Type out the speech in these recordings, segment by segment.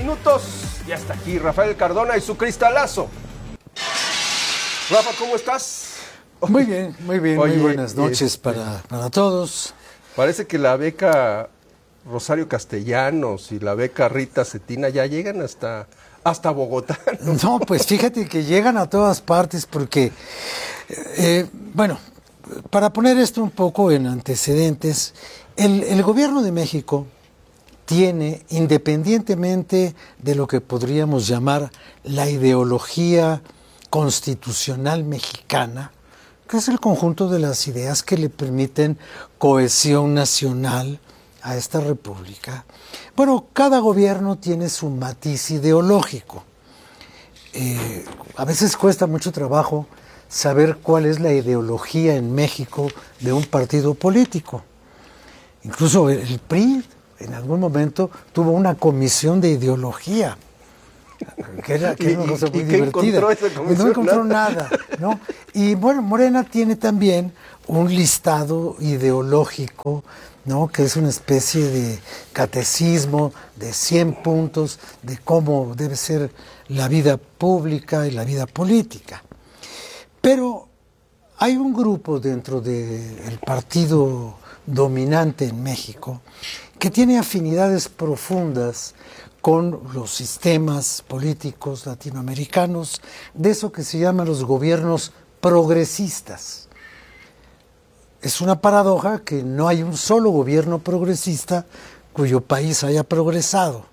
minutos. Ya está aquí Rafael Cardona y su cristalazo. Rafa, ¿cómo estás? Muy bien, muy bien. Oye, muy buenas noches para todos. Parece que la beca Rosario Castellanos y la beca Rita Cetina ya llegan hasta Bogotá, ¿no? No, pues fíjate que llegan a todas partes porque, bueno, para poner esto un poco en antecedentes, el gobierno de México tiene, independientemente de lo que podríamos llamar la ideología constitucional mexicana, que es el conjunto de las ideas que le permiten cohesión nacional a esta república. Bueno, cada gobierno tiene su matiz ideológico. A veces cuesta mucho trabajo saber cuál es la ideología en México de un partido político. Incluso el PRI en algún momento tuvo una comisión de ideología, que era una cosa muy divertida. ¿Encontró esa comisión? No encontró nada, ¿no? Y bueno, Morena tiene también un listado ideológico, ¿no? Que es una especie de catecismo de 100 puntos de cómo debe ser la vida pública y la vida política. Pero hay un grupo dentro del partido dominante en México que tiene afinidades profundas con los sistemas políticos latinoamericanos, de eso que se llaman los gobiernos progresistas. Es una paradoja que no hay un solo gobierno progresista cuyo país haya progresado.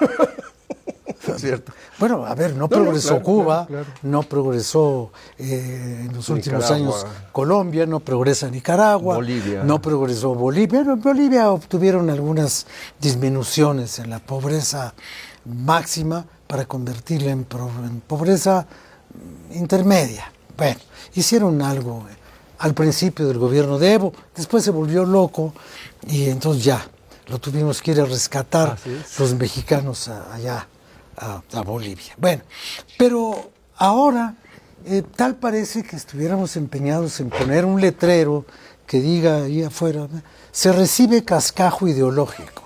Es cierto. Bueno, a ver, no progresó claro, Cuba, claro. no progresó en los últimos Nicaragua. años Colombia, no progresa Nicaragua, Bolivia. no progresó Bolivia. En Bolivia obtuvieron algunas disminuciones en la pobreza máxima para convertirla en pobreza intermedia. Bueno, hicieron algo al principio del gobierno de Evo, después se volvió loco y entonces ya lo tuvimos que ir a rescatar los mexicanos allá a Bolivia. Bueno, pero ahora tal parece que estuviéramos empeñados en poner un letrero que diga ahí afuera, se recibe cascajo ideológico.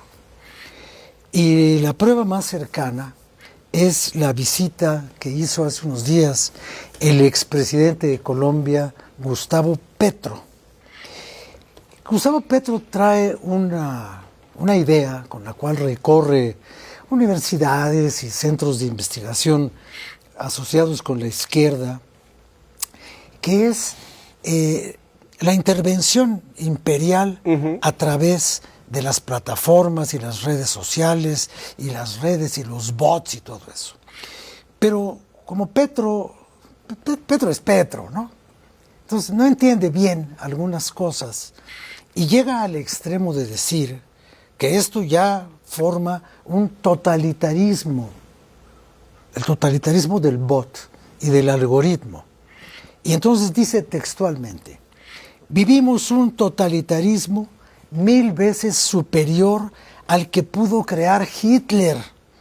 Y la prueba más cercana es la visita que hizo hace unos días el expresidente de Colombia, Gustavo Petro. Gustavo Petro trae una idea con la cual recorre universidades y centros de investigación asociados con la izquierda, que es la intervención imperial a través de las plataformas y las redes sociales y las redes y los bots y todo eso. Pero como Petro es Petro, ¿no? Entonces no entiende bien algunas cosas y llega al extremo de decir que esto ya forma un totalitarismo, el totalitarismo del bot y del algoritmo. Y entonces dice textualmente, vivimos un totalitarismo 1000 veces superior al que pudo crear Hitler.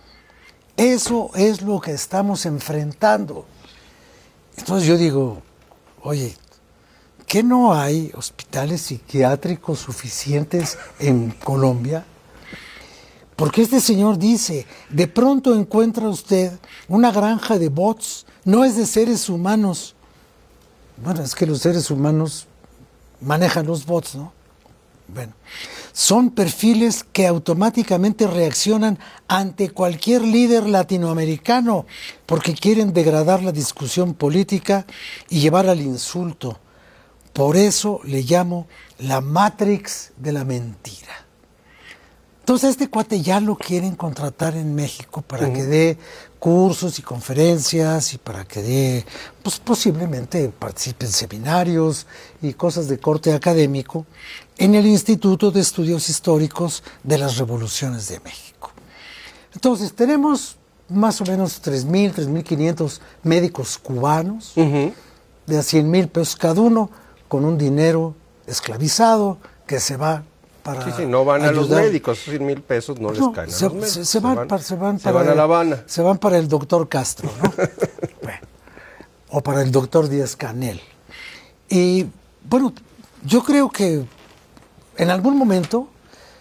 Eso es lo que estamos enfrentando. Entonces yo digo, oye, ¿qué no hay hospitales psiquiátricos suficientes en Colombia? Porque este señor dice, de pronto encuentra usted una granja de bots, no es de seres humanos. Bueno, es que los seres humanos manejan los bots, ¿no? Bueno, son perfiles que automáticamente reaccionan ante cualquier líder latinoamericano porque quieren degradar la discusión política y llevar al insulto. Por eso le llamo la Matrix de la mentira. Entonces este cuate ya lo quieren contratar en México para que dé cursos y conferencias y para que dé, pues posiblemente participe en seminarios y cosas de corte académico en el Instituto de Estudios Históricos de las Revoluciones de México. Entonces tenemos más o menos 3,000, 3,500 médicos cubanos, de a 100,000 pesos cada uno, con un dinero esclavizado que se va para no van ayudar. A los médicos, 100,000 pesos no les caen a los médicos. Se van a La Habana. Se van para el doctor Castro, ¿no? Bueno, o para el doctor Díaz-Canel. Y bueno, yo creo que en algún momento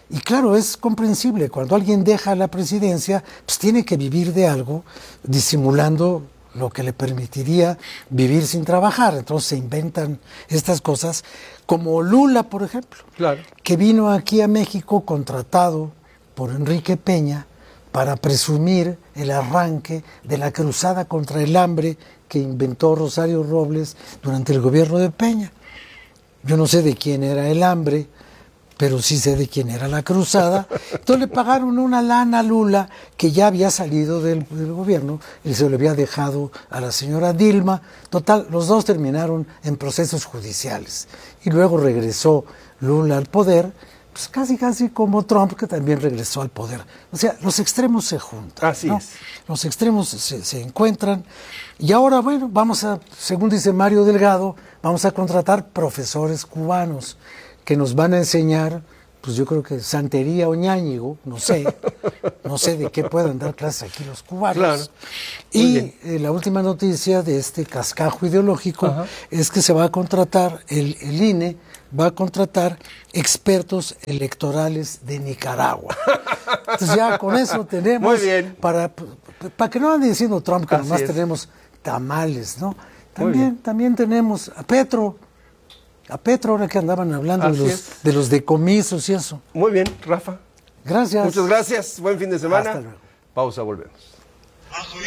Y claro, es comprensible, cuando alguien deja la presidencia, pues tiene que vivir de algo, disimulando lo que le permitiría vivir sin trabajar. Entonces se inventan estas cosas, como Lula, por ejemplo, Claro. que vino aquí a México contratado por Enrique Peña para presumir el arranque de la cruzada contra el hambre que inventó Rosario Robles durante el gobierno de Peña. Yo no sé de quién era el hambre, pero sí sé de quién era la cruzada. Entonces le pagaron una lana a Lula, que ya había salido del gobierno, y se lo había dejado a la señora Dilma. Total, los dos terminaron en procesos judiciales. Y luego regresó Lula al poder, pues casi como Trump, que también regresó al poder. O sea, los extremos se juntan. Así ¿no? es. Los extremos se encuentran. Y ahora, bueno, vamos a, según dice Mario Delgado, vamos a contratar profesores cubanos que nos van a enseñar, pues yo creo que santería o ñáñigo, no sé de qué puedan dar clases aquí los cubanos. Claro. Y la última noticia de este cascajo ideológico Ajá. es que se va a contratar, el INE va a contratar expertos electorales de Nicaragua. Entonces ya con eso tenemos, Muy bien. para que no ande diciendo Trump que Así nomás es. tenemos tamales, ¿no? Muy bien. También tenemos a Petro, ahora que andaban hablando Así es. de los decomisos y eso. Muy bien, Rafa. Gracias. Muchas gracias. Buen fin de semana. Hasta luego. Pausa, volvemos. Ajo